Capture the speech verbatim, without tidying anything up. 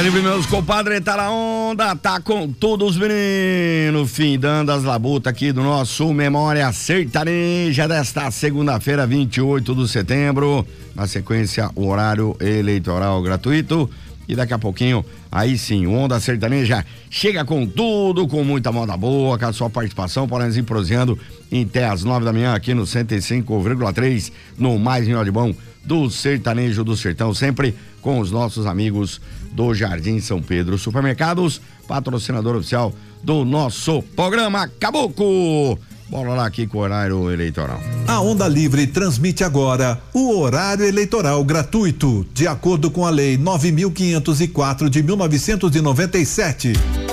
Onda Livre, meus compadres, tá na onda, tá com todos os meninos, findando as labutas aqui do nosso Memória Sertaneja desta segunda-feira, vinte e oito de setembro, na sequência, o horário eleitoral gratuito, e daqui a pouquinho, aí sim, o Onda Sertaneja chega com tudo, com muita moda boa, com a sua participação, podemos ir proseando até às nove da manhã aqui no cento e cinco vírgula três, no Mais Melhor de Bom do Sertanejo do Sertão, sempre com os nossos amigos do Jardim São Pedro Supermercados, patrocinador oficial do nosso programa Caboclo. Bora lá aqui com o horário eleitoral. A Onda Livre transmite agora o horário eleitoral gratuito, de acordo com a Lei nove mil quinhentos e quatro de mil novecentos e noventa e sete.